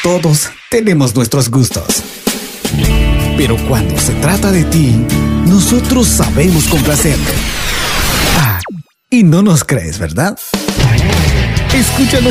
Todos tenemos nuestros gustos. Pero cuando se trata de ti, nosotros sabemos complacerte. Ah, y no nos crees, ¿verdad? Escúchanos